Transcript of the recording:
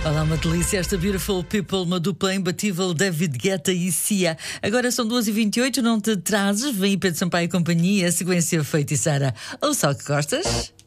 Olá, uma delícia esta Beautiful People, uma dupla imbatível, David Guetta e Sia. Agora são 2h28, não te atrases, vem Pedro Sampaio e companhia, sequência feitiçara. Ou só que gostas?